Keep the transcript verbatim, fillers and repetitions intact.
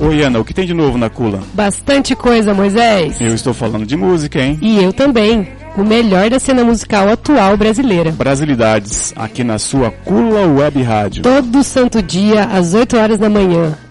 Oi, Ana, o que tem de novo na Cula? Bastante coisa, Moisés. Eu estou falando de música, hein? E eu também. O melhor da cena musical atual brasileira. Brasilidades, aqui na sua Cula Web Rádio. Todo santo dia, às oito horas da manhã.